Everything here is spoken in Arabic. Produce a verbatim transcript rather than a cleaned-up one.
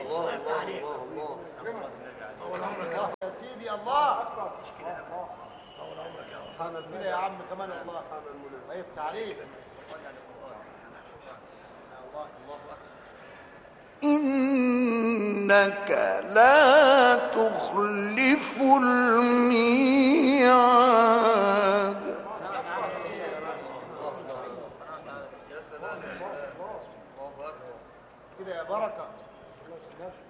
الله الله الله الله. طول عمرك يا سيدي. الله اكبر. طول عمرك يا رب. سبحان المنى يا عم كمان. الله سبحان المنى. الله يفتح عليك. الله الله اكبر. إنك لا تخلف الميعاد. يا سلام. الله اكبر كده يا بركه.